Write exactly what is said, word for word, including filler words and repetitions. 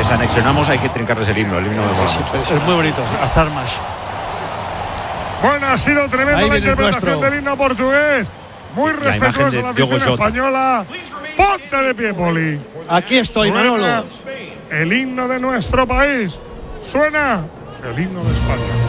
les anexionamos hay que trincarles el himno, el himno de sí, es, es muy bonito, las armas. Bueno, ha sido tremenda la interpretación del himno portugués. Muy respetuosa la, la afición española. Ponte de pie, Poli. Aquí estoy, Suena Manolo. el himno de nuestro país. Suena el himno de España.